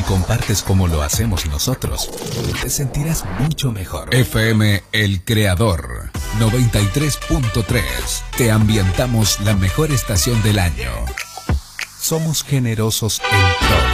Si compartes como lo hacemos nosotros, te sentirás mucho mejor. FM El Creador 93.3. Te ambientamos la mejor estación del año. Somos generosos en todo.